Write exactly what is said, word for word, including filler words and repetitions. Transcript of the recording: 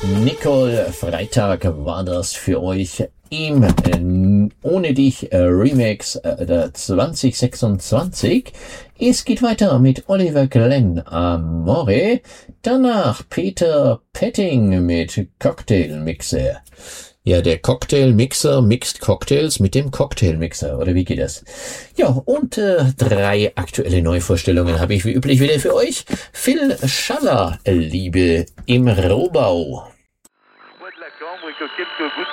Nicole, Freitag war das für euch im äh, Ohne dich äh, Remix äh, zwanzig sechsundzwanzig. Es geht weiter mit Oliver Glenn Amore, danach Peter Petting mit Cocktailmixer. Ja, der Cocktailmixer mixt Cocktails mit dem Cocktailmixer, oder wie geht das? Ja, und äh, drei aktuelle Neuvorstellungen habe ich wie üblich wieder für euch. Phil Schaller, Liebe im Rohbau.